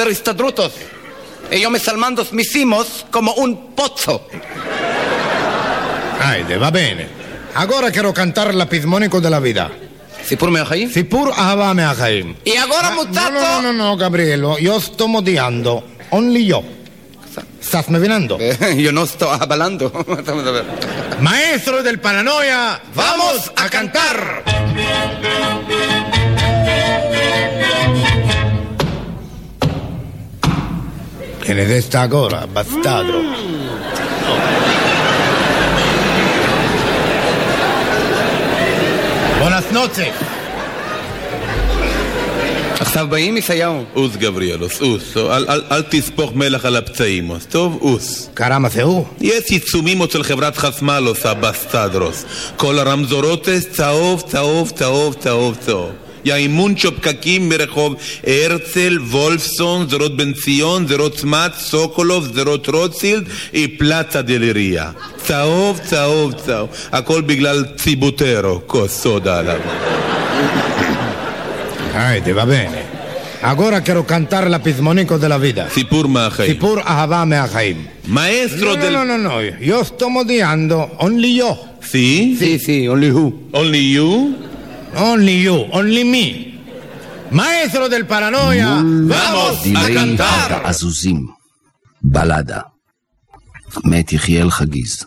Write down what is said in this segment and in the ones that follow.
Aristadrutos. Ellos me salmandos missimos como un pozzo. Haide, va bene. Agora quiero cantar l'apizmonico della vita. סיפור מהחיים? סיפור אהבה מהחיים. Y ahora, muchacho... No, Gabrielo, yo sto modiando. Only yo. ¿Estás me vinando? Yo no estoy hablando. Maestro del Paranoia, vamos a cantar. Viene de esta agora, bastardo. Buenas noches. עכשיו באים ישעיהו. אוס גבריאלוס, אוס. אל תספוך מלח על הפצעים. טוב, אוס. קרמה זה הוא? יש עיצומים של חברת חסמלוס, הבסטדרוס. כל הרמזורותס צהוב, צהוב, צהוב, צהוב, צהוב. יאימונצ'ו פקקים מרחוב הרצל, וולפסון, זרות בן ציון, זרות צמת, סוקולוב, זרות רוטשילד, פלצה דלריה. צהוב, צהוב, צהוב. הכל בגלל ציבוטרו, כוס סודה עליו. va bene. Agora quiero cantar l'apizmonico della vita. סיפור מהחיים. סיפור אהבה מהחיים. Maestro del... No. Yo sto modiando. Only yo. Sí? Sí, only who. Only you? Only you. Only me. Maestro del Paranoia. Vamos a cantar. עזוזים. בלדה. מת יחיאל חגיז.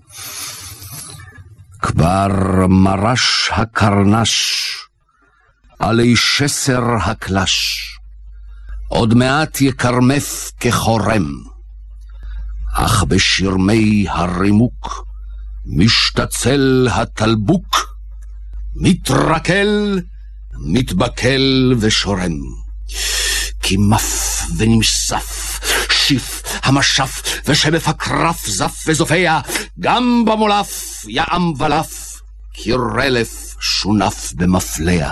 כבר מרש הקרנש. עלי שסר הקלש, עוד מעט יקרמף כחורם, אך בשרמי הרימוק, משתצל התלבוק, מתרקל, מתבקל ושורם, כי מף ונמשף, שיף המשף, ושבף הקרף זף וזופע, גם במולף יעם ולף, כרלף שונף במפלע.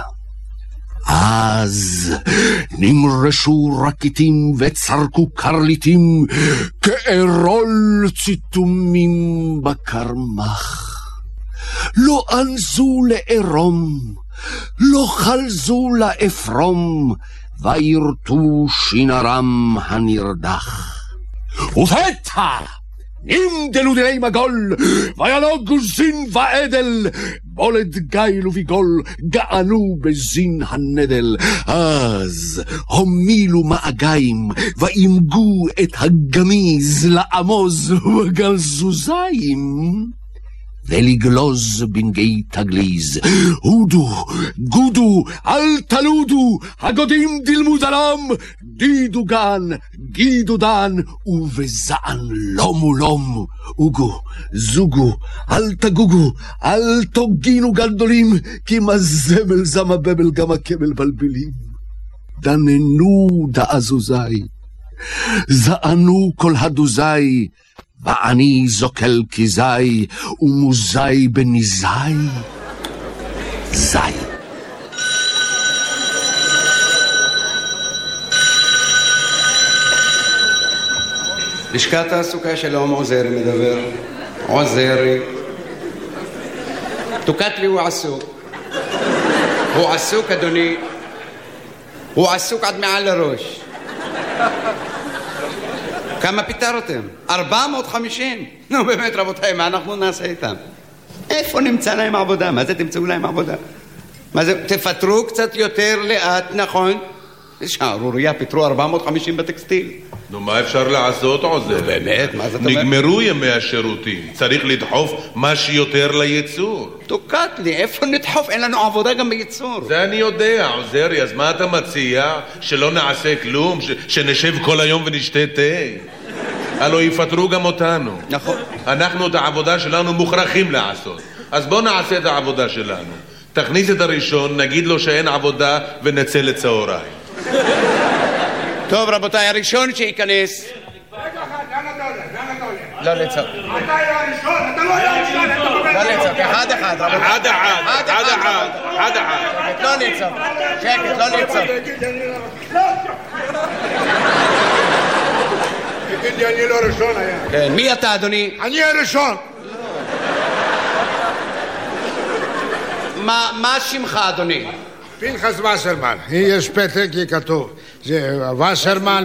אז נמרשו רקיטים וצרקו קרליטים כארול ציתומים בקרמח. לא אנזו לערום, לא חלזו לאפרום, וירטו שינרם הנרדח. ופתע נמדלו דיני מגול, וינוגו זין ועדל, בולד גיל וביגול, גענו בזין הנדל. אז הומילו מאגיים, ואימגו את הגמיז לעמוז בגלזוזיים, ולגלוז בנגי תגליז. הודו, גודו, אל תלודו, הגודים דילמו דלם, דידו גן, גידו דן, ובזען לומו לום. אוגו, זוגו, אל תגוגו, אל תוגינו גדולים, כי מזמל זם הבבל גם הכבל בלבלים. דננו דעזוזי, זענו כל הדוזי, ואני זוקל כזי, ומוזי בניזי, זי. לשכת העסוקה שלום עוזרי מדבר. עוזרי. תוקטלי הוא עסוק. הוא עסוק אדוני. הוא עסוק עד מעל לראש. כמה פיטרתם? 450. נו באמת רבותיי, מה אנחנו נעשה איתם? איפה נמצא להם עבודה? מה זה תמצאו להם עבודה? מה זה? תפטרו קצת יותר לאט, נכון? שערוריה, פיטרו 450 בטקסטיל. נו, מה אפשר לעשות עוזר? באמת, מה זאת אומרת? נגמרו ימי השירותים, צריך לדחוף מה שיותר לייצור. תוקעת לי, איפה נדחוף? אין לנו עבודה גם בייצור. זה אני יודע, עוזרי, אז מה אתה מציע? שלא נעשה כלום? שנשב כל היום ונשתה תה? הלוא יפטרו גם אותנו. נכון. אנחנו את העבודה שלנו מוכרחים לעשות. אז בוא נעשה את העבודה שלנו. תכניס את הראשון, נגיד לו שאין עבודה ונצא לצהריים. טוב רבותיי, הראשון שייכנס. רגע אחד, לאן אתה הולך? לא לצעוק. אתה יהיה הראשון, אתה לא יהיה הראשון, אתה לא לצעוק, אחד אחד. שקט, לא לצעוק. שקט, לא לצעוק. תגיד לי, אני לא ראשון היה. כן, מי אתה אדוני? אני הראשון. מה שמך אדוני? פנחס וסרמן. יש פתק, כתוב. זה וסרמן,